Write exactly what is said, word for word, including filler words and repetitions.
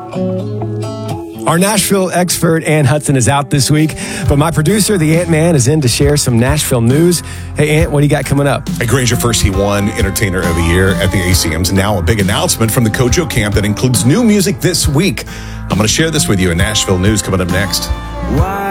Our Nashville expert, Ann Hudson, is out this week, but my producer, the Ant-Man, is in to share some Nashville news. Hey, Ant, what do you got coming up? At Granger First, he won Entertainer of the Year at the A C Ms. Now a big announcement from the Kojo camp that includes new music this week. I'm going to share this with you in Nashville news coming up next. Why?